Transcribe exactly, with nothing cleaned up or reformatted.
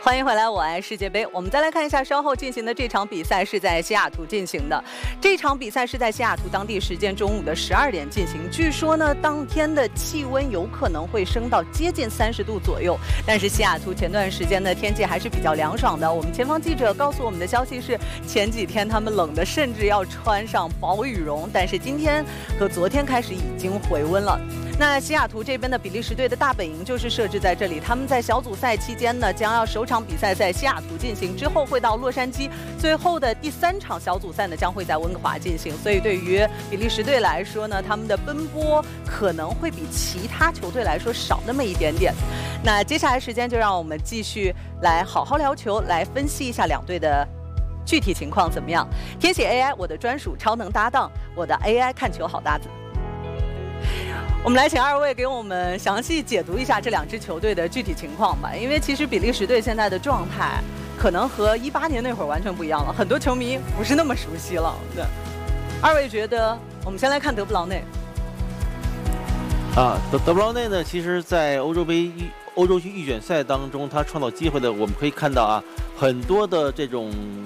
欢迎回来，我爱世界杯。我们再来看一下稍后进行的这场比赛是在西雅图进行的。这场比赛是在西雅图当地时间中午的十二点进行。据说呢，当天的气温有可能会升到接近三十度左右。但是西雅图前段时间的天气还是比较凉爽的。我们前方记者告诉我们的消息是，前几天他们冷的甚至要穿上薄羽绒，但是今天和昨天开始已经回温了。那西雅图这边的比利时队的大本营就是设置在这里，他们在小组赛期间呢，将要首场比赛在西雅图进行，之后会到洛杉矶，最后的第三场小组赛呢将会在温哥华进行。所以对于比利时队来说呢，他们的奔波可能会比其他球队来说少那么一点点。那接下来时间就让我们继续来好好聊球，来分析一下两队的具体情况怎么样。天写 A I， 我的专属超能搭档，我的 A I 看球好搭子。我们来请二位给我们详细解读一下这两支球队的具体情况吧，因为其实比利时队现在的状态可能和一八年那会儿完全不一样了，很多球迷不是那么熟悉了。对，二位觉得，我们先来看德布劳内。 啊，德德布劳内呢，其实，在欧洲杯预欧洲区预选赛当中，他创造机会的，我们可以看到啊，很多的这种